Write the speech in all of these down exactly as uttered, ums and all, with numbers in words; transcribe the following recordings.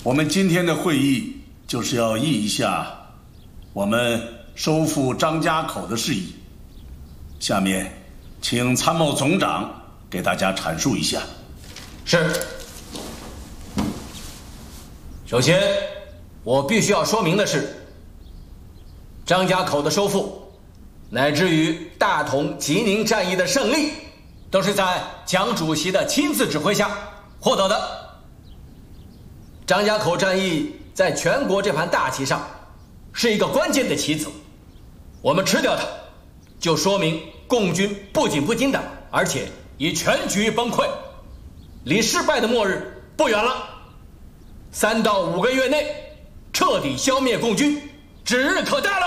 我们今天的会议就是要议一下我们收复张家口的事宜。下面，请参谋总长给大家阐述一下。 是。首先，我必须要说明的是，张家口的收复，乃至于大同、吉宁战役的胜利，都是在蒋主席的亲自指挥下获得的。张家口战役在全国这盘大棋上是一个关键的棋子，我们吃掉它，就说明共军不仅不惊的，而且已全局崩溃，离失败的末日不远了。三到五个月内彻底消灭共军，指日可待了。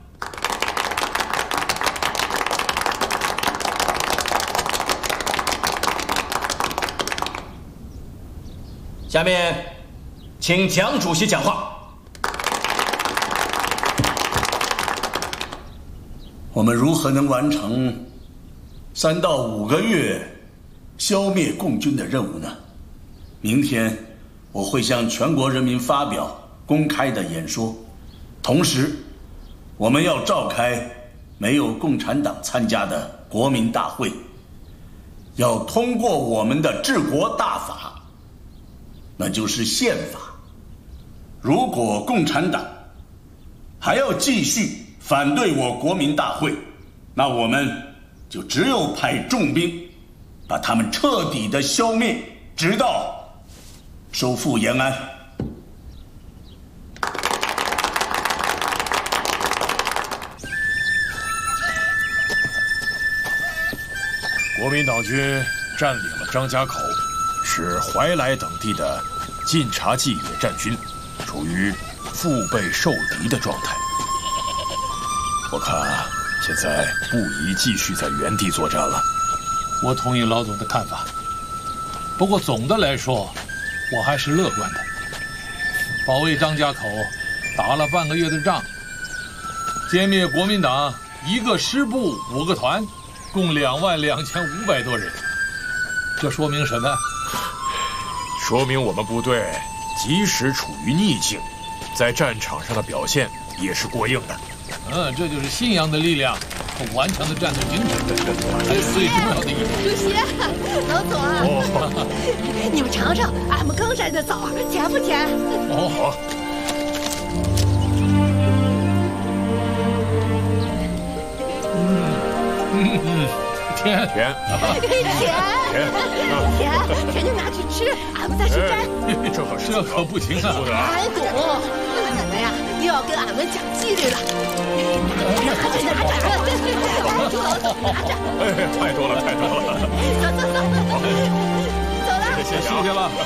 下面，请蒋主席讲话。 我们如何能完成三到五个月消灭共军的任务呢？明天我会向全国人民发表公开的演说，同时我们要召开没有共产党参加的国民大会，要通过我们的治国大法，那就是宪法。如果共产党还要继续反对我国民大会，那我们就只有派重兵把他们彻底的消灭，直到收复延安。 国民党军占领了张家口，使怀来等地的晋察冀野战军处于腹背受敌的状态。我看现在不宜继续在原地作战了。 我同意老总的看法，不过总的来说，我还是乐观的。保卫张家口打了半个月的仗，歼灭国民党一个师部五个团，共两万两千五百多人。这说明什么？ 说明我们部队即使处于逆境，在战场上的表现也是过硬的。 嗯，这就是信仰的力量和顽强的战斗精神，还是最重要的一点。 主席，老总啊，哦、你们尝尝俺们刚摘的枣，甜不甜？ 哦，好。 嗯嗯嗯，甜甜甜甜甜甜就拿去吃，俺们再去摘。 哎、这可这可不行啊！ 韩总，你们呀又要跟俺们讲纪律了。拿着拿着，拿着老总拿着。 哎，太多了太多了。 走走走，走了。 谢谢谢谢了。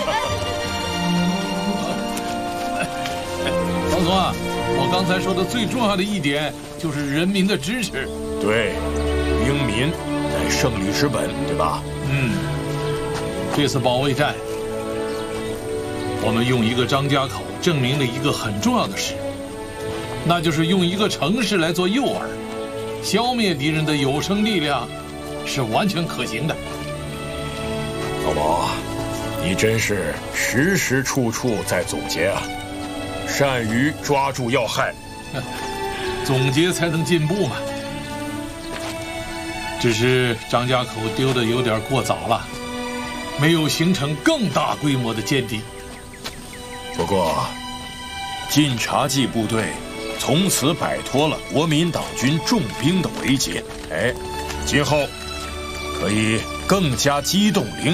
老总啊，我刚才说的最重要的一点就是人民的支持。 对，兵民乃胜利之本，对吧？ 嗯，这次保卫战，我们用一个张家口证明了一个很重要的事，那就是用一个城市来做诱饵，消灭敌人的有生力量是完全可行的。 老毛，你真是时时处处在总结啊，善于抓住要害。 总结才能进步嘛。只是张家口丢的有点过早了，没有形成更大规模的歼敌。 不过，晋察冀部队从此摆脱了国民党军重兵的围劫，哎，今后可以更加机动灵